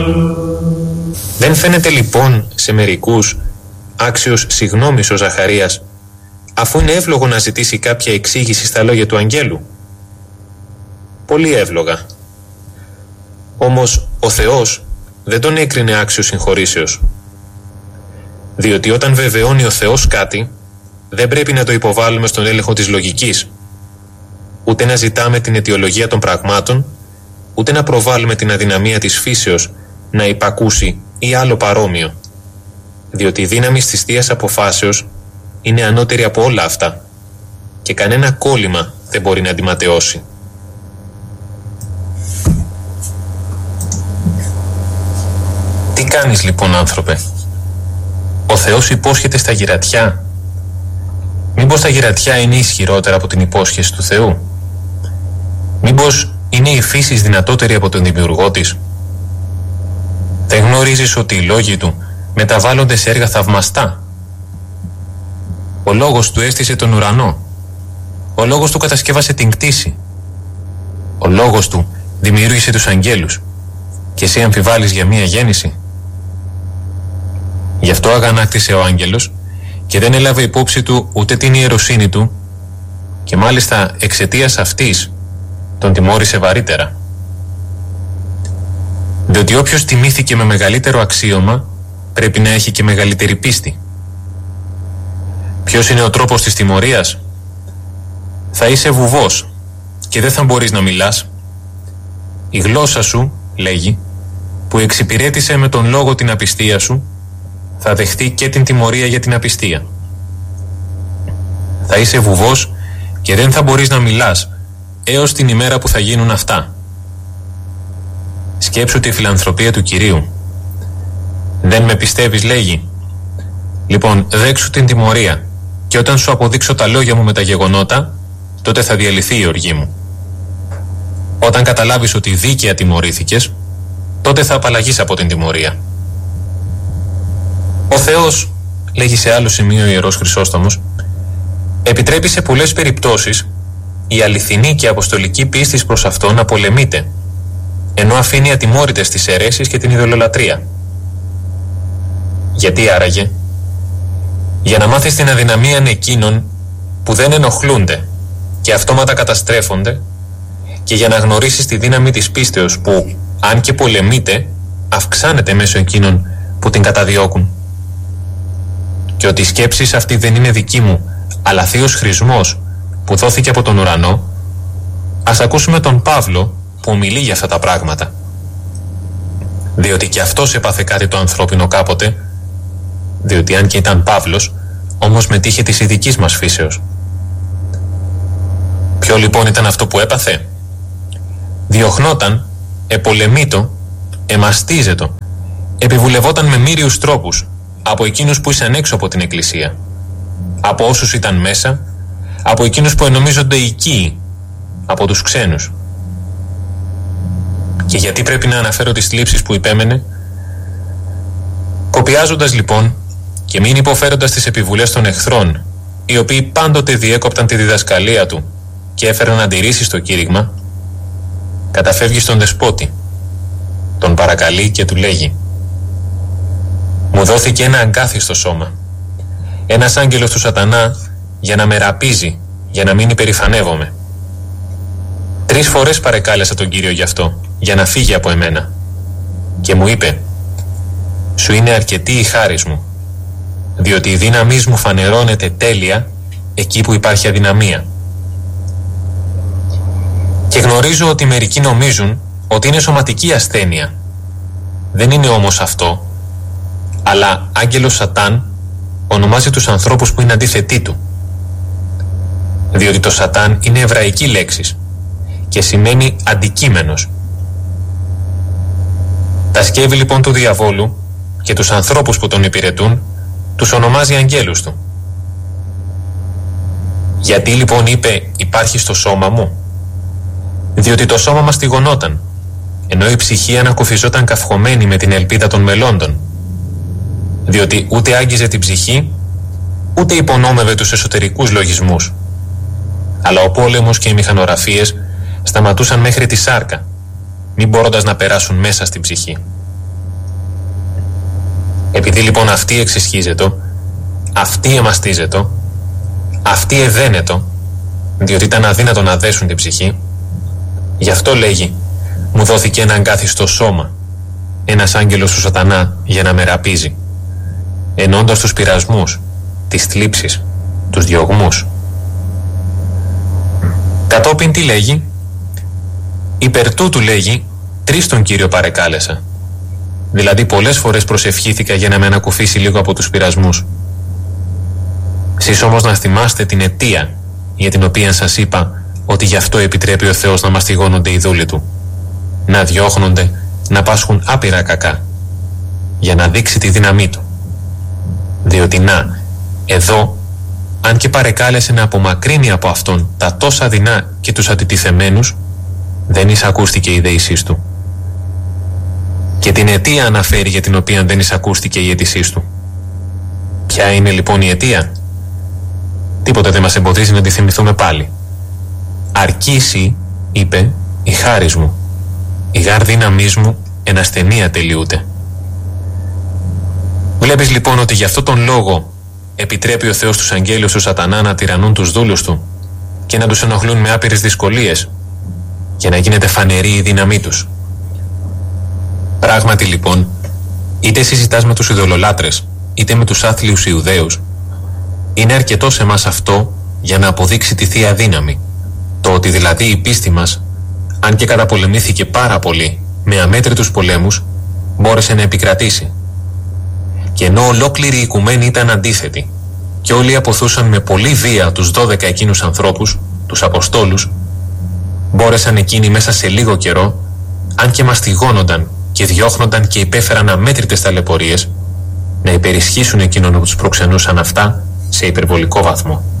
Δεν φαίνεται λοιπόν σε μερικούς άξιος συγγνώμης ο Ζαχαρίας, αφού είναι εύλογο να ζητήσει κάποια εξήγηση στα λόγια του αγγέλου? Πολύ εύλογα. Όμως ο Θεός δεν τον έκρινε άξιο συγχωρήσεως. Διότι όταν βεβαιώνει ο Θεός κάτι, δεν πρέπει να το υποβάλουμε στον έλεγχο της λογικής, ούτε να ζητάμε την αιτιολογία των πραγμάτων, ούτε να προβάλλουμε την αδυναμία της φύσεως να υπακούσει ή άλλο παρόμοιο, διότι η δύναμη της Θείας Αποφάσεως είναι ανώτερη από όλα αυτά και κανένα κόλλημα δεν μπορεί να αντιματεώσει. Τι κάνεις λοιπόν, άνθρωπε? Ο Θεός υπόσχεται στα γυρατιά. Μήπως τα γυρατιά είναι ισχυρότερα από την υπόσχεση του Θεού? Μήπως είναι η φύση δυνατότερη από τον δημιουργό της? Δεν γνωρίζεις ότι οι λόγοι του μεταβάλλονται σε έργα θαυμαστά? Ο λόγος του έστησε τον ουρανό. Ο λόγος του κατασκεύασε την κτήση. Ο λόγος του δημιούργησε τους αγγέλους. Και εσύ αμφιβάλλεις για μία γέννηση? Γι' αυτό αγανάκτησε ο άγγελος και δεν έλαβε υπόψη του ούτε την ιεροσύνη του, και μάλιστα εξαιτίας αυτής τον τιμώρησε βαρύτερα. Διότι όποιος τιμήθηκε με μεγαλύτερο αξίωμα πρέπει να έχει και μεγαλύτερη πίστη. Ποιος είναι ο τρόπος της τιμωρίας? Θα είσαι βουβός και δεν θα μπορείς να μιλάς. Η γλώσσα σου, λέγει, που εξυπηρέτησε με τον λόγο την απιστία σου, θα δεχτεί και την τιμωρία για την απιστία. Θα είσαι βουβός και δεν θα μπορείς να μιλάς έως την ημέρα που θα γίνουν αυτά. Σκέψου τη φιλανθρωπία του Κυρίου. Δεν με πιστεύεις, λέγει? Λοιπόν, δέξου την τιμωρία, και όταν σου αποδείξω τα λόγια μου με τα γεγονότα, τότε θα διαλυθεί η οργή μου. Όταν καταλάβεις ότι δίκαια τιμωρήθηκες, τότε θα απαλλαγείς από την τιμωρία. Ο Θεός, λέγει σε άλλο σημείο ο Ιερός Χρυσόστομος, επιτρέπει σε πολλές περιπτώσεις η αληθινή και αποστολική πίστης προς Αυτόν να πολεμείται, ενώ αφήνει ατιμόρυτες τις αιρέσεις και την ειδωλολατρία. Γιατί άραγε? Για να μάθεις την αδυναμία εκείνων που δεν ενοχλούνται και αυτόματα καταστρέφονται, και για να γνωρίσεις τη δύναμη της πίστεως που, αν και πολεμείται, αυξάνεται μέσω εκείνων που την καταδιώκουν. Και ότι η σκέψη αυτή δεν είναι δική μου, αλλά θείος χρησμός που δόθηκε από τον ουρανό, ας ακούσουμε τον Παύλο που ομιλεί για αυτά τα πράγματα. Διότι και αυτός έπαθε κάτι το ανθρώπινο κάποτε, διότι αν και ήταν Παύλος, όμως μετήχε της ειδικής μας φύσεως. Ποιο λοιπόν ήταν αυτό που έπαθε? Διωχνόταν, επολεμήτο, εμαστίζετο, επιβουλευόταν με μύριους τρόπους από εκείνους που ήσαν έξω από την Εκκλησία, από όσους ήταν μέσα, από εκείνους που ενομίζονται οικοί, από τους ξένους. Και γιατί πρέπει να αναφέρω τις θλίψεις που υπέμενε? Κοπιάζοντας λοιπόν και μην υποφέροντας τις επιβουλές των εχθρών, οι οποίοι πάντοτε διέκοπταν τη διδασκαλία του και έφεραν αντιρρήσεις στο κήρυγμα, καταφεύγει στον δεσπότη, τον παρακαλεί και του λέγει: «Μου δόθηκε ένα αγκάθι στο σώμα, ένας άγγελος του σατανά για να με ραπίζει, για να μην υπερηφανεύομαι. 3 φορές παρεκάλεσα τον Κύριο γι' αυτό, για να φύγει από εμένα. Και μου είπε: σου είναι αρκετή η χάρις μου, διότι η δύναμής μου φανερώνεται τέλεια εκεί που υπάρχει αδυναμία. Και γνωρίζω ότι μερικοί νομίζουν ότι είναι σωματική ασθένεια. Δεν είναι όμως αυτό, αλλά άγγελος Σατάν ονομάζει τους ανθρώπους που είναι αντίθετοί του. Διότι το Σατάν είναι εβραϊκή λέξη και σημαίνει αντικείμενος. Τα σκεύη λοιπόν του διαβόλου και τους ανθρώπους που τον υπηρετούν τους ονομάζει αγγέλους του. Γιατί λοιπόν είπε υπάρχει στο σώμα μου? Διότι το σώμα μας τηγωνόταν, ενώ η ψυχή ανακουφιζόταν καυχωμένη με την ελπίδα των μελώντων. Διότι ούτε άγγιζε την ψυχή, ούτε υπονόμευε τους εσωτερικούς λογισμούς. Αλλά ο πόλεμος και οι μηχανογραφίες σταματούσαν μέχρι τη σάρκα, μην μπορώντας να περάσουν μέσα στην ψυχή. Επειδή λοιπόν αυτή εξισχύζετο, αυτή εμαστίζετο, αυτή εδένετο, διότι ήταν αδύνατο να δέσουν την ψυχή, γι' αυτό λέγει, μου δόθηκε ένα αγκάθιστο σώμα, ένας άγγελος του σατανά για να με ραπίζει, ενώντας τους πειρασμούς, τις θλίψεις, τους διωγμούς. Κατόπιν τι λέγει? Υπερ τούτου λέγει, 3 τον Κύριο παρεκάλεσα. Δηλαδή πολλές φορές προσευχήθηκα για να με ανακουφίσει λίγο από τους πειρασμούς. Σεις όμως να θυμάστε την αιτία για την οποία σας είπα ότι γι' αυτό επιτρέπει ο Θεός να μαστιγώνονται οι δούλοι Του, να διώχνονται, να πάσχουν άπειρα κακά, για να δείξει τη δύναμή Του. Διότι να, εδώ, αν και παρεκάλεσε να απομακρύνει από Αυτόν τα τόσα δεινά και τους αντιτιθεμένους, δεν εισακούστηκε η δεήσής Του. Και την αιτία αναφέρει για την οποία δεν εισακούστηκε η αίτησής Του. Ποια είναι λοιπόν η αιτία? Τίποτε δεν μας εμποδίζει να τη θυμηθούμε πάλι. Αρκήσει, είπε, η χάρις μου, η γάρ δύναμής μου εν ασθενεία τελειούται. Βλέπεις λοιπόν ότι γι' αυτό τον λόγο επιτρέπει ο Θεός τους αγγέλους του σατανά να τυραννούν τους δούλους Του και να τους ενοχλούν με άπειρες δυσκολίες, για να γίνεται φανερή η δύναμή τους. Πράγματι λοιπόν, είτε συζητάς με τους ειδωλολάτρες, είτε με τους άθλιους Ιουδαίους, είναι αρκετό σε μας αυτό για να αποδείξει τη Θεία Δύναμη, το ότι δηλαδή η πίστη μας, αν και καταπολεμήθηκε πάρα πολύ με αμέτρητους πολέμους, μπόρεσε να επικρατήσει. Και ενώ ολόκληρη η οικουμένη ήταν αντίθετη και όλοι αποθούσαν με πολύ βία τους 12 εκείνους ανθρώπους, τους Αποστόλους, μπόρεσαν εκείνοι μέσα σε λίγο καιρό, αν και μαστιγώνονταν και διώχνονταν και υπέφεραν αμέτρητες ταλαιπωρίες, να υπερισχύσουν εκείνον που τους προξενούσαν αυτά σε υπερβολικό βαθμό.